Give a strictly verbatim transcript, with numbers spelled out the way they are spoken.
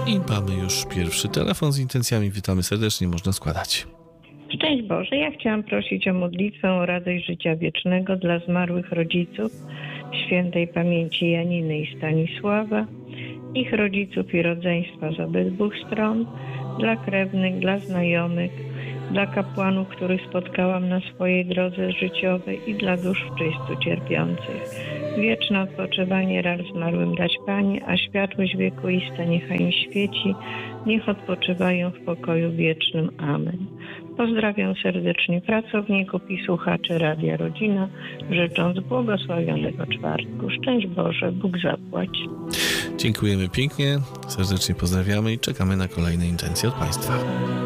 I mamy już pierwszy telefon z intencjami. Witamy serdecznie, można składać. Szczęść Boże, ja chciałam prosić o modlitwę o radość życia wiecznego dla zmarłych rodziców świętej pamięci Janiny i Stanisława, ich rodziców i rodzeństwa z obydwu stron, dla krewnych, dla znajomych, dla kapłanów, których spotkałam na swojej drodze życiowej i dla dusz w czystu cierpiących. Wieczne odpoczywanie raz zmarłym dać Panie, a światłość wiekuista niechaj im świeci, niech odpoczywają w pokoju wiecznym. Amen. Pozdrawiam serdecznie pracowników i słuchaczy Radia Rodzina, życząc błogosławionego czwartku. Szczęść Boże, Bóg zapłać. Dziękujemy pięknie, serdecznie pozdrawiamy i czekamy na kolejne intencje od Państwa.